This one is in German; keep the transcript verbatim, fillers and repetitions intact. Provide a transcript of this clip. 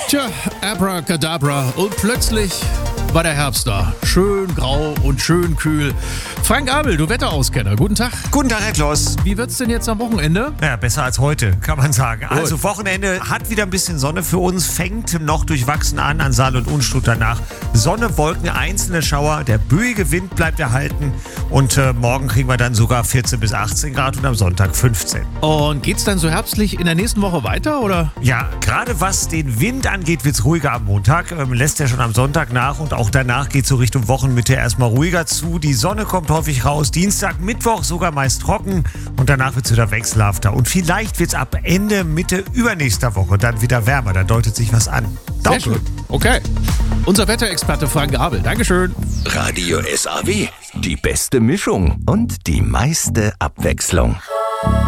Tja, Abracadabra und plötzlich war der Herbst da. Schön grau und schön kühl. Frank Abel, du Wetterauskenner, guten Tag. Guten Tag, Herr Kloss. Wie wird's denn jetzt am Wochenende? Ja, besser als heute, kann man sagen. Gut. Also Wochenende hat wieder ein bisschen Sonne für uns, fängt noch durchwachsen an an Saal und Unstrut danach. Sonne, Wolken, einzelne Schauer, der böige Wind bleibt erhalten und äh, morgen kriegen wir dann sogar vierzehn bis achtzehn Grad und am Sonntag fünfzehn. Und geht's dann so herbstlich in der nächsten Woche weiter, oder? Ja, gerade was den Wind angeht, wird's ruhiger am Montag, ähm, lässt ja schon am Sonntag nach und auch danach geht's so Richtung Wochenmitte erstmal ruhiger zu. Die Sonne kommt häufig raus, Dienstag, Mittwoch sogar meist trocken und danach wird's wieder wechselhafter. Und vielleicht wird's ab Ende, Mitte übernächster Woche dann wieder wärmer, da deutet sich was an. Sehr schön. Okay. Unser Wetterexperte Frank Abel, Dankeschön. Radio S A W, die beste Mischung und die meiste Abwechslung.